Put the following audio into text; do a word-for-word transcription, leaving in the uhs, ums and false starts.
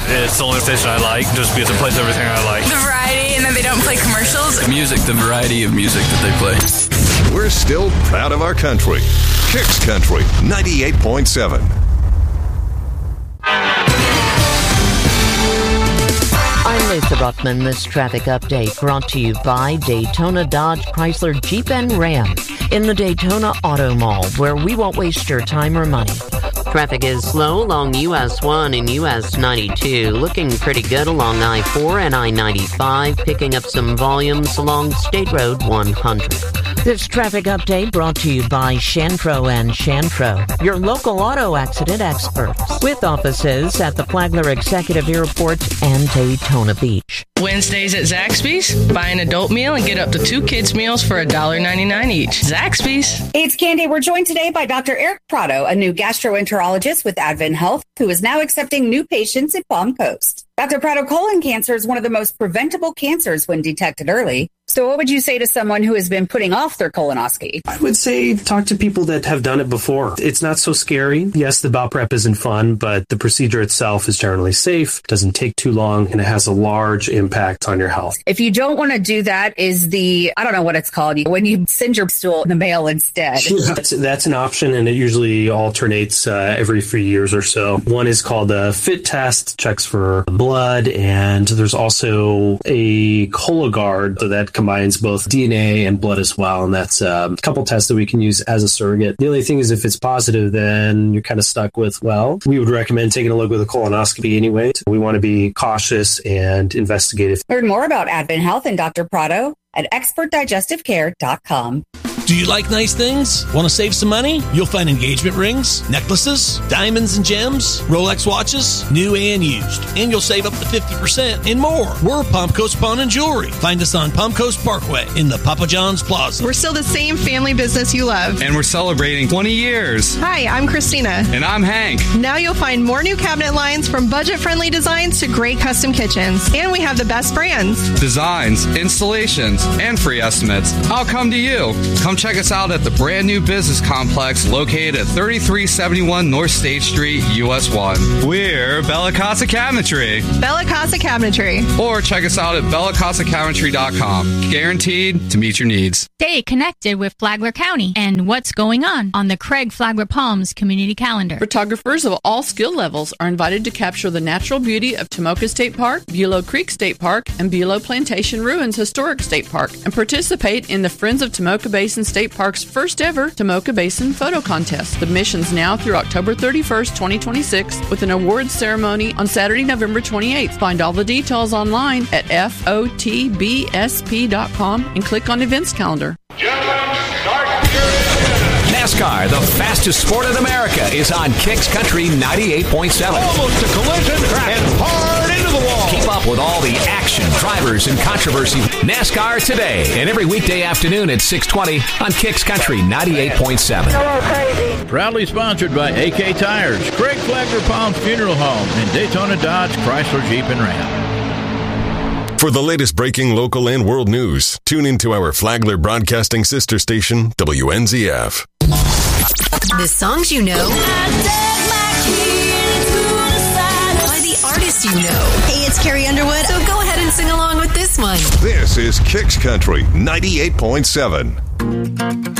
It's the only station I like, just because it plays everything I like. The variety, and then they don't play commercials. The music, the variety of music that they play. We're still proud of our country. Kicks Country ninety-eight point seven. I'm Lisa Ruckman. This traffic update brought to you by Daytona Dodge Chrysler Jeep and Ram in the Daytona Auto Mall, where we won't waste your time or money. Traffic is slow along U S one and U S ninety-two, looking pretty good along I four and I ninety-five, picking up some volumes along State Road one hundred. This traffic update brought to you by Shantro and Shantro, your local auto accident experts, with offices at the Flagler Executive Airport and Daytona Beach. Wednesdays at Zaxby's, buy an adult meal and get up to two kids' meals for one dollar ninety-nine each. Zaxby's. Hey, it's Candy. We're joined today by Doctor Eric Prado, a new gastroenterologist with Advent Health, who is now accepting new patients at Palm Coast. Doctor Prado, colon cancer is one of the most preventable cancers when detected early. So what would you say to someone who has been putting off their colonoscopy? I would say talk to people that have done it before. It's not so scary. Yes, the bowel prep isn't fun, but the procedure itself is generally safe, doesn't take too long, and it has a large impact on your health. If you don't want to do that, is the, I don't know what it's called, when you send your stool in the mail instead. That's, that's an option, and it usually alternates uh, every few years or so. One is called a FIT test, checks for blood, and there's also a Cologuard, so that combines both D N A and blood as well, and that's um, a couple tests that we can use as a surrogate. The only thing is if it's positive, then you're kind of stuck with, well, we would recommend taking a look with a colonoscopy anyway. We want to be cautious and investigative. Learn more about Advent Health and Doctor Prado at expert digestive care dot com. Do you like nice things? Want to save some money? You'll find engagement rings, necklaces, diamonds and gems, Rolex watches, new and used. And you'll save up to fifty percent and more. We're Palm Coast Pawn and Jewelry. Find us on Palm Coast Parkway in the Papa John's Plaza. We're still the same family business you love. And we're celebrating twenty years. Hi, I'm Christina. And I'm Hank. Now you'll find more new cabinet lines, from budget-friendly designs to great custom kitchens. And we have the best brands. Designs, installations, and free estimates. I'll come to you. Come check us out at the brand new business complex located at thirty-three seventy-one North State Street, U S one. We're Bella Casa Cabinetry. Bella Casa Cabinetry. Or check us out at bella casa cabinetry dot com. Guaranteed to meet your needs. Stay connected with Flagler County and what's going on on the Craig Flagler Palms community calendar. Photographers of all skill levels are invited to capture the natural beauty of Tomoka State Park, Bulow Creek State Park, and Bulow Plantation Ruins Historic State Park, and participate in the Friends of Tomoka Basin State Park's first ever Tomoka Basin Photo Contest. Submissions now through October thirty-first, twenty twenty-six, with an awards ceremony on Saturday, November twenty-eighth. Find all the details online at F O T B S P dot com and click on events calendar. NASCAR, the fastest sport in America, is on Kicks Country ninety-eight point seven. Almost a collision and hard into the wall. Keep up with all the action, drivers, and controversy. NASCAR today and every weekday afternoon at six twenty on Kicks Country ninety-eight point seven. Hello, crazy. Proudly sponsored by A K Tires, Craig Flagler Palms Funeral Home, and Daytona Dodge Chrysler Jeep and Ram. For the latest breaking local and world news, tune into our Flagler Broadcasting sister station, W N Z F. The songs you know. By the artists you know. Hey, it's Carrie Underwood, so go ahead and sing along with this one. This is Kicks Country ninety-eight point seven.